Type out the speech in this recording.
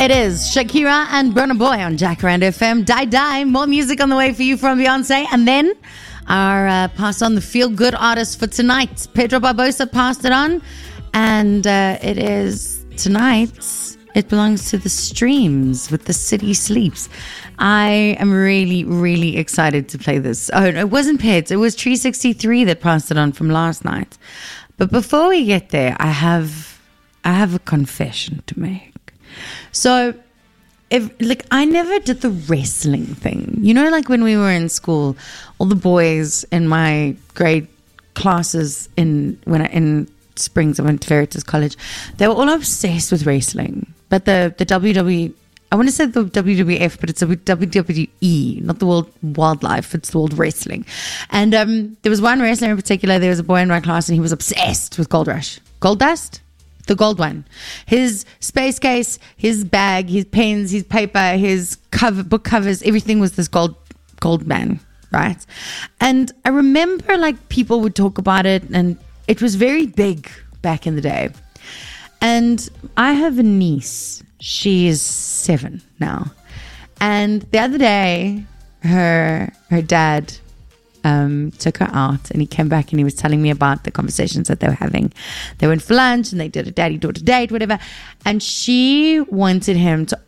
It is Shakira and Burna Boy on Jacaranda FM. Die Die. More music on the way for you from Beyonce. And then our pass on the feel good artist for tonight. Pedro Barbosa passed it on. And it is tonight. It belongs to The Streams with The City Sleeps. I am really, really excited to play this. Oh, it wasn't Peds. It was Tree 63 that passed it on from last night. But before we get there, I have a confession to make. So, I never did the wrestling thing. You know, like when we were in school, all the boys in my grade classes in Springs, I went to Veritas College, they were all obsessed with wrestling. But the WWE, I want to say the WWF, but it's a WWE, not the World Wildlife, it's the World Wrestling. And there was one wrestler in particular, there was a boy in my class, and he was obsessed with Gold Rush. Gold Dust? The gold one. His space case, his bag, his pens, his paper, his book covers, everything was this gold man, right? And I remember people would talk about it, and it was very big back in the day. And I have a niece. She is 7 now. And the other day, her dad took her out, and he came back and he was telling me about the conversations that they were having. They went for lunch and they did a daddy-daughter date, whatever. And she wanted him to